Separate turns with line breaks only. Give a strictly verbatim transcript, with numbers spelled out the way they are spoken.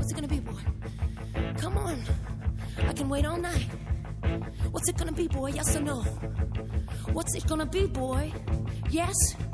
What's it gonna be, boy? Come on. I can wait all night. What's it gonna be, boy? Yes or no? What's it gonna be, boy? Yes